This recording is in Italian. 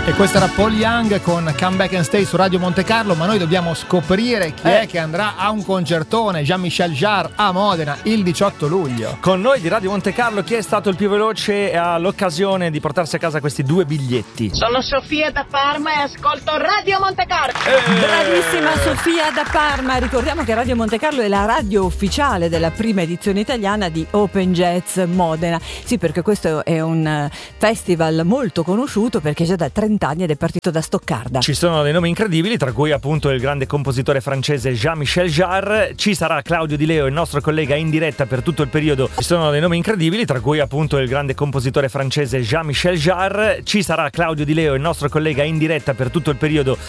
E questo era Paul Young con Come Back and Stay su Radio Monte Carlo, ma noi dobbiamo scoprire chi è che andrà a un concertone, Jean-Michel Jarre a Modena il 18 luglio. Con noi di Radio Monte Carlo chi è stato il più veloce e ha l'occasione di portarsi a casa questi 2 biglietti? Sono Sofia da Parma e ascolto Radio Monte Carlo. Bravissima Sofia da Parma. Ricordiamo che Radio Monte Carlo è la radio ufficiale della prima edizione italiana di Open Jazz Modena. Sì, perché questo è un festival molto conosciuto perché già da 30 anni ed è partito da Stoccarda. Ci sono dei nomi incredibili, tra cui appunto il grande compositore francese Jean-Michel Jarre. Ci sarà Claudio Di Leo, il nostro collega in diretta per tutto il periodo. Ci sono dei nomi incredibili, tra cui appunto il grande compositore francese Jean-Michel Jarre. Ci sarà Claudio Di Leo, il nostro collega in diretta per tutto il periodo